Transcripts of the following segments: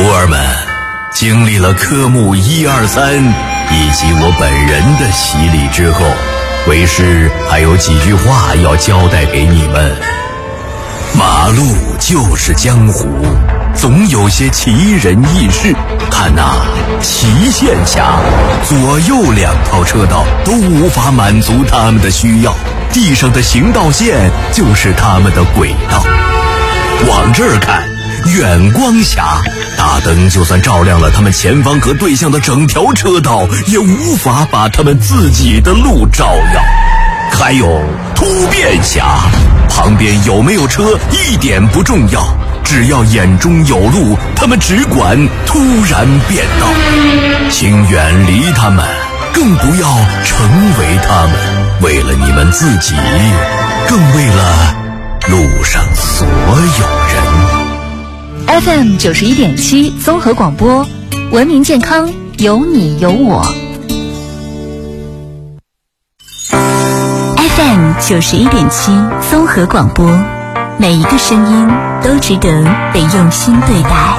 儿们，经历了科目1、2、3以及我本人的洗礼之后，为师还有几句话要交代给你们。马路就是江湖，总有些奇人异事。看呐，齐县峡左右2套车道都无法满足他们的需要，地上的行道线就是他们的轨道。往这儿看，远光峡大灯就算照亮了他们前方和对向的整条车道，也无法把他们自己的路照耀。还有突变峡，旁边有没有车一点不重要，只要眼中有路，他们只管突然变道。请远离他们，更不要成为他们，为了你们自己，更为了路上所有人。 FM 91.7综合广播，文明健康，有你有我。FM 91.7综合广播，每一个声音都值得被用心对待。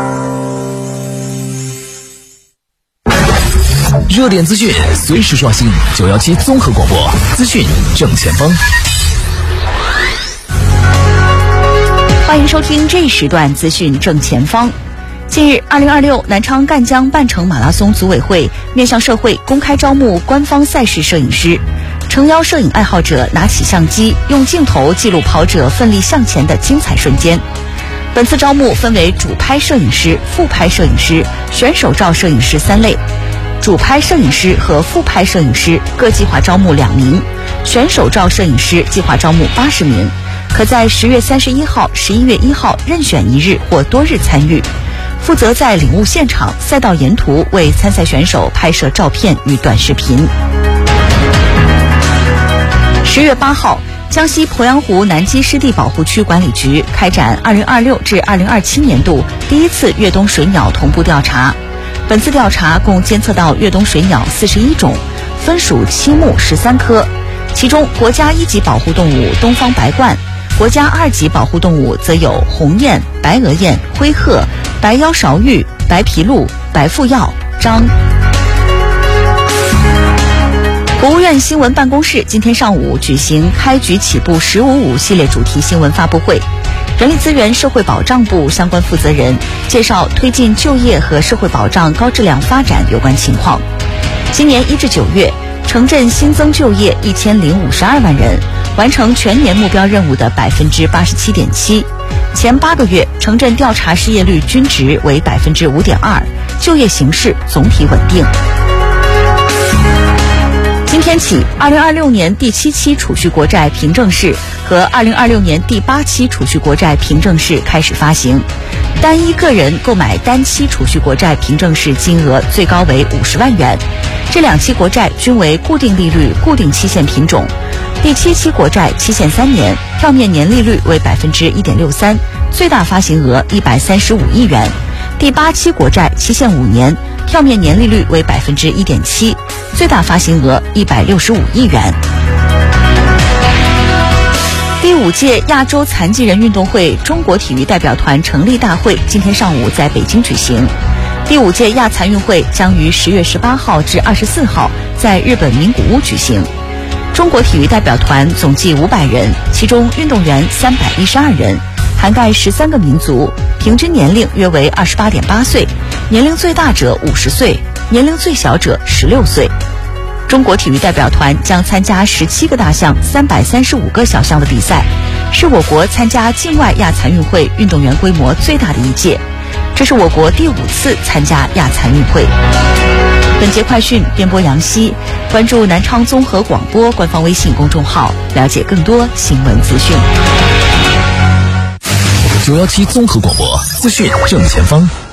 热点资讯随时刷新，917综合广播，资讯正前方。 欢迎收听这一时段资讯正前方。近日，2026南昌赣江半程马拉松组委会面向社会公开招募官方赛事摄影师，诚邀摄影爱好者拿起相机，用镜头记录跑者奋力向前的精彩瞬间。本次招募分为主拍摄影师、副拍摄影师、选手照摄影师3类。主拍摄影师和副拍摄影师各计划招募2名，选手照摄影师计划招募80名。可在10月31号、11月1号任选1日或多日参与，负责在领物现场、赛道沿途为参赛选手拍摄照片与短视频。10月8号，江西鄱阳湖南基湿地保护区管理局开展2026至2027年度第一次越冬水鸟同步调查。本次调查共监测到越冬水鸟41种，分属7目13科，其中国家1级保护动物东方白鹳，国家2级保护动物则有鸿雁、白额雁、灰鹤、白腰韶玉、白皮鹭、白腹鹞、章。国务院新闻办公室今天上午举行开局起步“1055”系列主题新闻发布会，人力资源社会保障部相关负责人介绍推进就业和社会保障高质量发展有关情况。今年1至9月，城镇新增就业1052万人，完成全年目标任务的87.7%。前8个月，城镇调查失业率均值为5.2%，就业形势总体稳定。今天起，2026年第7期储蓄国债凭证式和2026年第8期储蓄国债凭证式开始发行。单一个人购买单期储蓄国债凭证式金额最高为50万元。这2期国债均为固定利率、固定期限品种。第7期国债期限3年，票面年利率为1.63%，最大发行额135亿元。第8期国债期限5年，票面年利率为1.7%，最大发行额165亿元。第5届亚洲残疾人运动会中国体育代表团成立大会今天上午在北京举行。第5届亚残运会将于10月18号至24号在日本名古屋举行。中国体育代表团总计500人，其中运动员312人，涵盖13个民族，平均年龄约为28.8岁，年龄最大者50岁，年龄最小者16岁。中国体育代表团将参加17个大项、335个小项的比赛，是我国参加境外亚残运会运动员规模最大的一届。这是我国第5次参加亚残运会。本节快讯编播杨希，关注南昌综合广播官方微信公众号，了解更多新闻资讯。 917综合广播，资讯正前方。